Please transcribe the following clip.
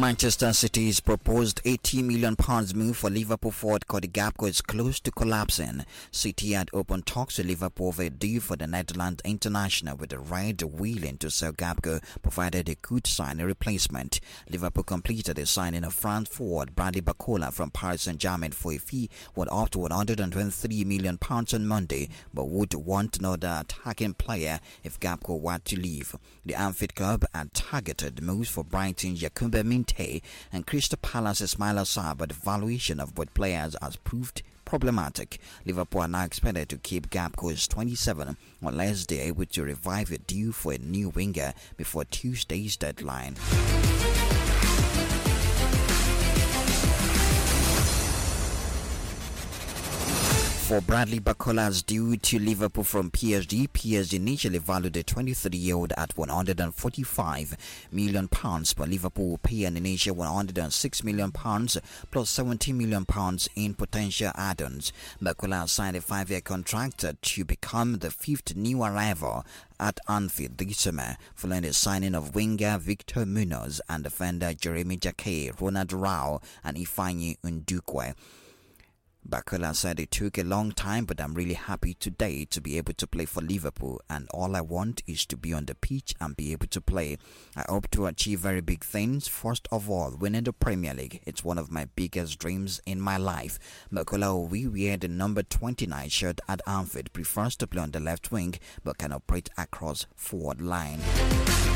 Manchester City's proposed £80 million move for Liverpool forward Cody Gakpo is close to collapsing. City had opened talks with Liverpool over a deal for the Netherlands international, with the Red willing to sell Gakpo provided they could sign a replacement. Liverpool completed the signing of France forward Bradley Barcola from Paris Saint-Germain for a fee worth up to £123 million on Monday, but would want another attacking player if Gakpo were to leave. The Anfield club had targeted moves for Brighton's Yakuba Minte and Crystal Palace's Ismaila Sarr, but the valuation of both players has proved problematic. Liverpool are now expected to keep Gakpo as 27 unless they are able to revive a deal for a new winger before Tuesday's deadline. For Bradley Barcola's due to Liverpool from PSG initially valued the 23-year-old at £145 million, but Liverpool will pay an initial £106 million plus £17 million in potential add-ons. Barcola signed a 5-year contract to become the 5th new arrival at Anfield this summer, following the signing of winger Victor Munoz and defender Jeremy Jacquet, Ronald Rao and Ifeanyi Ndukwe. Barcola said it took a long time, but I'm really happy today to be able to play for Liverpool, and all I want is to be on the pitch and be able to play. I hope to achieve very big things. First of all, winning the Premier League. It's one of my biggest dreams in my life. Barcola, who will wear the number 29 shirt at Anfield, prefers to play on the left wing but can operate across forward line.